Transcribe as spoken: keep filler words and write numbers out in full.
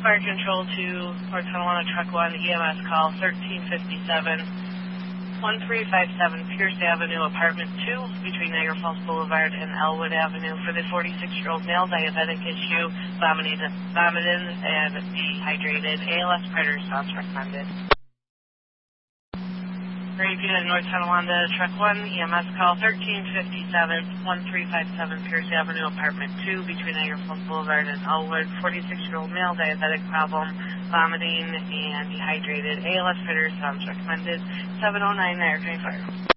Fire Control to North Tonawanda Truck one, E M S call thirteen fifty-seven, one three five seven Pierce Avenue, Apartment two, between Niagara Falls Boulevard and Elwood Avenue for the forty-six-year-old male, diabetic issue, vomiting, vomited and dehydrated, A L S predator response recommended. Repeat at North Tonawanda Truck one, E M S call thirteen fifty-seven, one three five seven Pierce Avenue, Apartment two, between Niagara Falls Boulevard and Elwood, forty-six-year-old male, diabetic problem, vomiting and dehydrated, A L S predator response recommended, seven oh nine Niagara County Fire.